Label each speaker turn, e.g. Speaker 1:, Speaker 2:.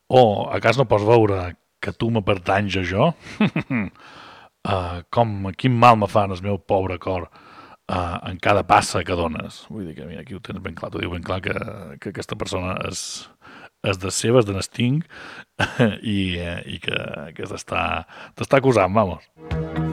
Speaker 1: O a cas no pots veure que tu me pertanys a jo? Quin mal me fa en el meu pobre cor en cada passa que dones. Vull dir que mira, aquí ho tens ben clar, t'ho diu ben clar que aquesta persona és de seves, de n'estinc, i que t'està acusant, vamos.